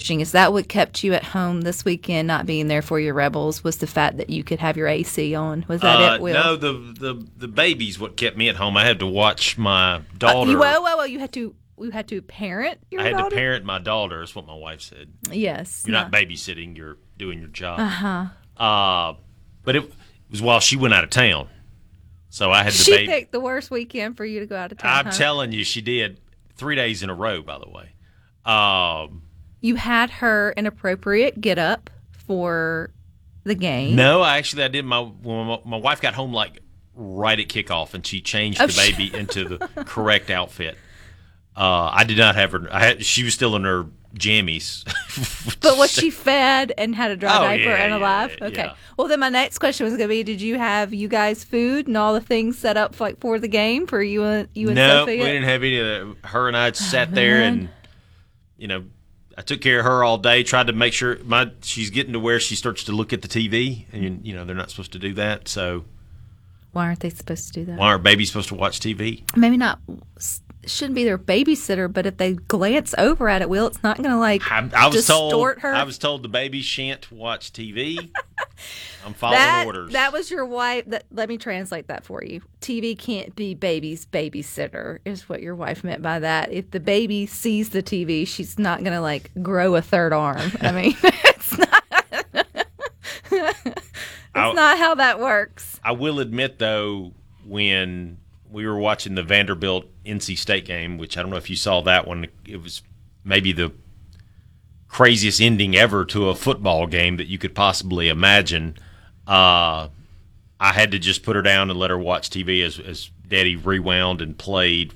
interesting. Is that what kept you at home this weekend, not being there for your Rebels, was the fact that you could have your AC on? Was that it, Will? No, the baby's what kept me at home. I had to watch my daughter. You had to parent your daughter? I had to parent my daughter, is what my wife said. Yes. You're not babysitting, you're doing your job. But it was while she went out of town. So I had the baby. She picked the worst weekend for you to go out of town. I'm telling you, she did. 3 days in a row, by the way. You had her an appropriate get up for the game. No, I did. My wife got home like right at kickoff, and she changed the baby into the correct outfit. I did not have her. She was still in her jammies. But was she fed and had a dry diaper and alive? Yeah, okay. yeah. Well, then my next question was going to be: did you have you guys food and all the things set up for the game for you and Sophia? No, we didn't have any of that. Her and I sat there and I took care of her all day. Tried to make sure she's getting to where she starts to look at the TV, and they're not supposed to do that. So why aren't they supposed to do that? Why aren't babies supposed to watch TV? Maybe not. Shouldn't be their babysitter, but if they glance over at it, Will, it's not going to distort her. I was told the baby shan't watch TV. I'm following orders. That was your wife. Let me translate that for you. TV can't be baby's babysitter is what your wife meant by that. If the baby sees the TV, she's not going to grow a third arm. I mean, it's not. It's not how that works. I will admit, though, when we were watching the Vanderbilt NC State game, which I don't know if you saw that one. It was maybe the craziest ending ever to a football game that you could possibly imagine. I had to just put her down and let her watch TV as Daddy rewound and played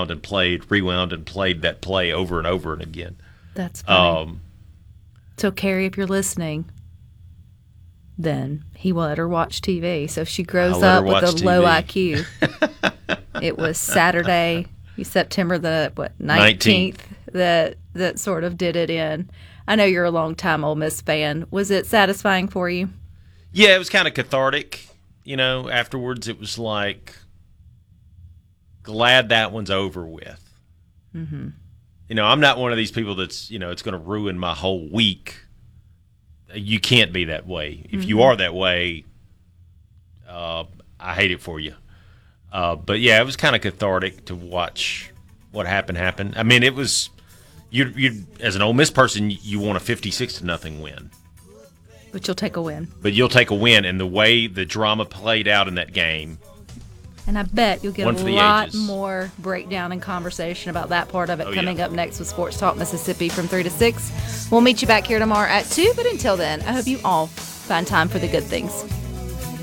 that play over and over and again. That's funny. So, Carrie, if you're listening, then he will let her watch TV. So if she grows up with a low IQ. It was Saturday, September the 19th that sort of did it in. I know you're a long-time Ole Miss fan. Was it satisfying for you? Yeah, it was kind of cathartic. Afterwards it was like, glad that one's over with. Mm-hmm. I'm not one of these people that's, it's going to ruin my whole week. You can't be that way. If you are that way, I hate it for you. But yeah, it was kind of cathartic to watch what happened. I mean, it was you as an Ole Miss person, you want a 56-0 win. But you'll take a win. And the way the drama played out in that game. And I bet you'll get a lot more breakdown and conversation about that part of it coming up next with Sports Talk Mississippi from 3 to 6. We'll meet you back here tomorrow at 2, but until then, I hope you all find time for the good things.